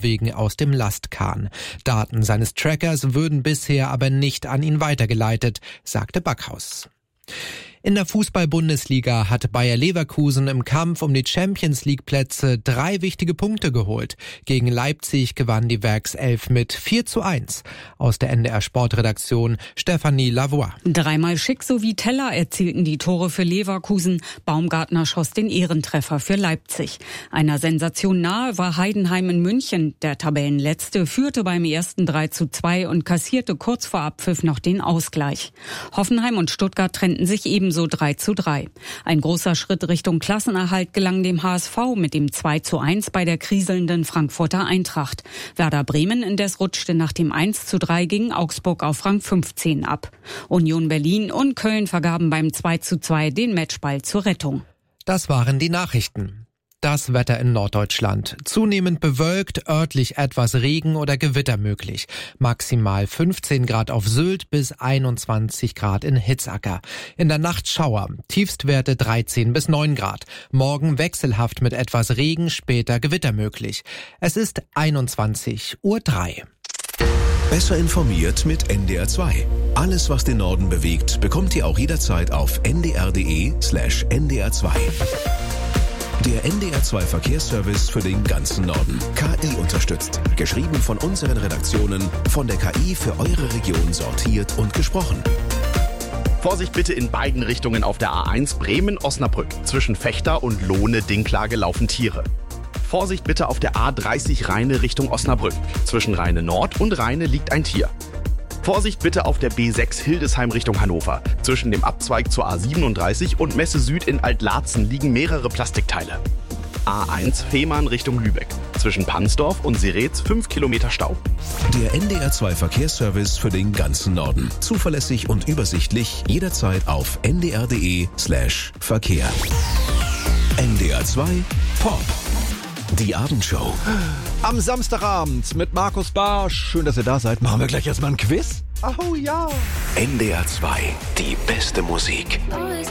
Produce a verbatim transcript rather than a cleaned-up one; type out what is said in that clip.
Norwegen aus dem Lastkahn. Daten seines Trackers würden bisher aber nicht an ihn weitergeleitet, sagte Backhaus. In der Fußball-Bundesliga hat Bayer Leverkusen im Kampf um die Champions-League-Plätze drei wichtige Punkte geholt. Gegen Leipzig gewann die Werkself mit vier zu eins. Aus der N D R-Sportredaktion Stefanie Lavoie. Dreimal Schick sowie Teller erzielten die Tore für Leverkusen. Baumgartner schoss den Ehrentreffer für Leipzig. Einer Sensation nahe war Heidenheim in München. Der Tabellenletzte führte beim ersten drei zu zwei und kassierte kurz vor Abpfiff noch den Ausgleich. Hoffenheim und Stuttgart trennten sich ebenso so drei zu drei. Ein großer Schritt Richtung Klassenerhalt gelang dem H S V mit dem zwei zu eins bei der kriselnden Frankfurter Eintracht. Werder Bremen indes rutschte nach dem eins zu drei gegen Augsburg auf Rang fünfzehn ab. Union Berlin und Köln vergaben beim zwei zu zwei den Matchball zur Rettung. Das waren die Nachrichten. Das Wetter in Norddeutschland. Zunehmend bewölkt, örtlich etwas Regen oder Gewitter möglich. Maximal fünfzehn Grad auf Sylt bis einundzwanzig Grad in Hitzacker. In der Nacht Schauer. Tiefstwerte dreizehn bis neun Grad. Morgen wechselhaft mit etwas Regen, später Gewitter möglich. Es ist einundzwanzig Uhr drei. Besser informiert mit N D R zwei. Alles, was den Norden bewegt, bekommt ihr auch jederzeit auf n d r punkt d e slash n d r zwei. Der N D R zwei Verkehrsservice für den ganzen Norden. K I unterstützt. Geschrieben von unseren Redaktionen, von der K I für eure Region sortiert und gesprochen. Vorsicht bitte in beiden Richtungen auf der A eins Bremen-Osnabrück. Zwischen Fechter und Lohne-Dinklage laufen Tiere. Vorsicht bitte auf der A dreißig Rheine Richtung Osnabrück. Zwischen Rheine Nord und Rheine liegt ein Tier. Vorsicht bitte auf der B sechs Hildesheim Richtung Hannover. Zwischen dem Abzweig zur A siebenunddreißig und Messe Süd in Altlarzen liegen mehrere Plastikteile. A eins Fehmarn Richtung Lübeck. Zwischen Pansdorf und Seretz fünf Kilometer Stau. Der N D R zwei Verkehrsservice für den ganzen Norden. Zuverlässig und übersichtlich, jederzeit auf n d r punkt d e slash Verkehr. N D R zwei Pop. Die Abendshow. Am Samstagabend mit Markus Barsch. Schön, dass ihr da seid. Machen wir gleich erstmal ein Quiz? Oh ja. N D R zwei, die beste Musik. Always